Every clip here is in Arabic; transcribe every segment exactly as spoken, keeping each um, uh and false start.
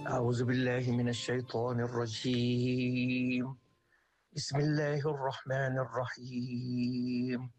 أعوذ بالله من الشيطان الرجيم. بسم الله الرحمن الرحيم.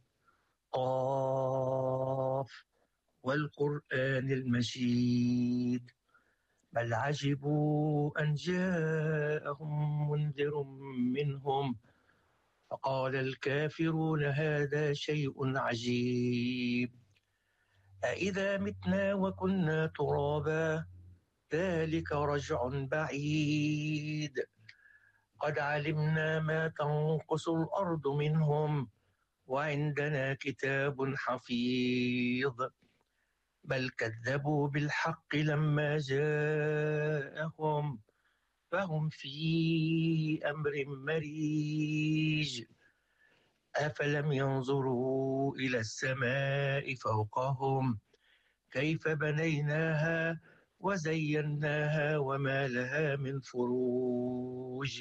قاف والقرآن المجيد، بل عجبوا أن جاءهم منذر منهم فقال الكافرون هذا شيء عجيب. أإذا متنا وكنا ترابا ذلك رجع بعيد. قد علمنا ما تنقص الأرض منهم وعندنا كتاب حفيظ. بل كذبوا بالحق لما جاءهم فهم في أمر مريج. أفلم ينظروا إلى السماء فوقهم كيف بنيناها وزيناها وما لها من فروج.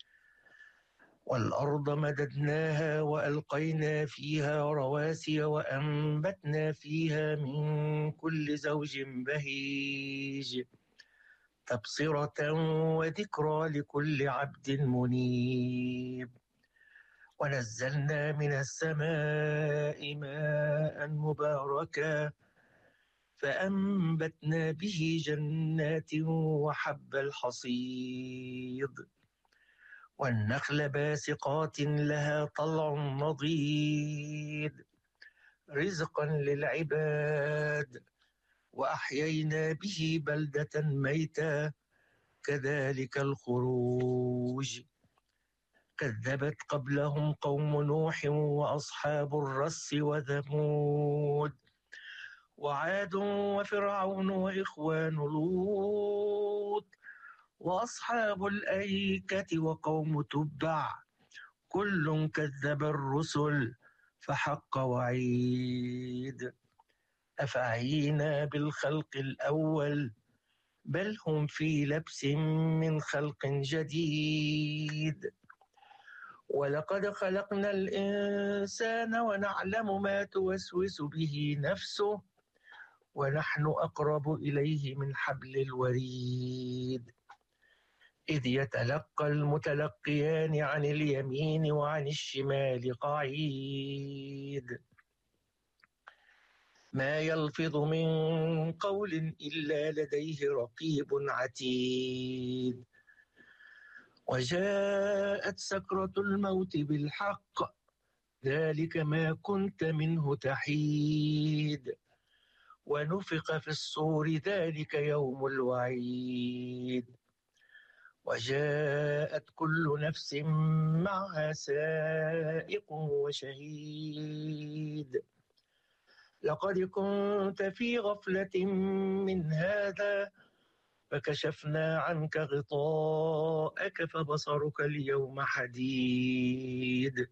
والأرض مددناها وألقينا فيها رواسي وأنبتنا فيها من كل زوج بهيج، تبصرة وذكرى لكل عبد منيب. ونزلنا من السماء ماء مباركا فأنبتنا به جنات وحب الحصيد والنخل باسقات لها طلع نضيد رزقا للعباد. وأحيينا به بلدة ميتا كذلك الخروج. كذبت قبلهم قوم نوح وأصحاب الرس وثمود وعاد وفرعون وإخوان لوط وأصحاب الأيكة وقوم تبع كل كذب الرسل فحق وعيد. أفعينا بالخلق الأول بل هم في لبس من خلق جديد. ولقد خلقنا الإنسان ونعلم ما توسوس به نفسه ونحن أقرب إليه من حبل الوريد. إذ يتلقى المتلقيان عن اليمين وعن الشمال قعيد. ما يلفظ من قول إلا لديه رقيب عتيد. وجاءت سكرة الموت بالحق ذلك ما كنت منه تحيد. ونفخ في الصور ذلك يوم الوعيد. وجاءت كل نفس معها سائق وشهيد. لقد كنت في غفلة من هذا فكشفنا عنك غطاءك فبصرك اليوم حديد.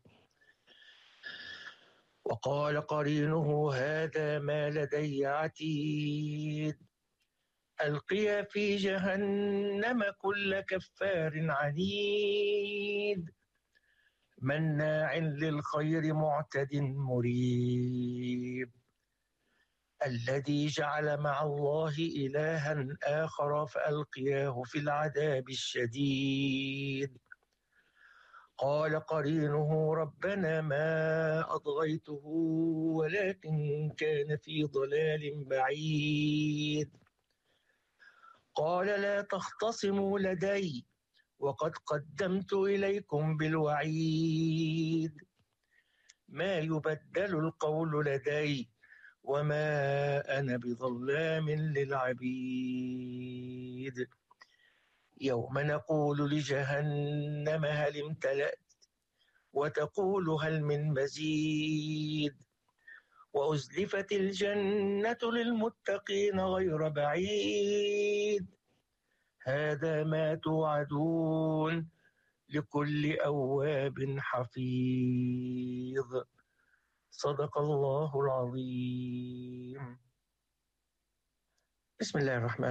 وقال قرينه هذا ما لدي عتيد. ألقي في جهنم كل كفار عنيد مناع للخير معتد مريب. الذي جعل مع الله إلها آخر فألقياه في العذاب الشديد. قال قرينه ربنا ما أطغيته ولكن كان في ضلال بعيد. قال لا تختصموا لدي وقد قدمت إليكم بالوعيد. ما يبدل القول لدي وما أنا بظلام للعبيد. يوم نقول لجهنم هل امتلأت وتقول هل من مزيد. وأزلفت الجنة للمتقين غير بعيد. هذا ما توعدون لكل أواب حفيظ. صدق الله العظيم. بسم الله الرحمن